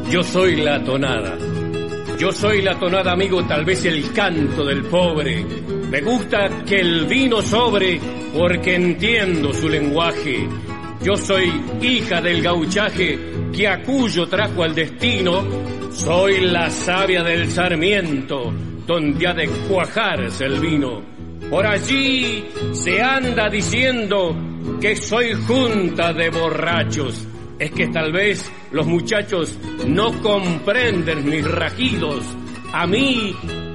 Yo soy la tonada. Yo soy la tonada, amigo, tal vez el canto del pobre. Me gusta que el vino sobre porque entiendo su lenguaje. Yo soy hija del gauchaje que a Cuyo trajo al destino. Soy la savia del Sarmiento donde ha de cuajarse el vino. Por allí se anda diciendo que soy junta de borrachos. Es que tal vez los muchachos no comprenden mis rajidos. A mí